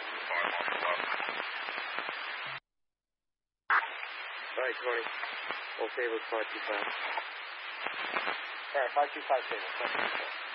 Right, Tony. Okay, with 525. All right, 525 Sable.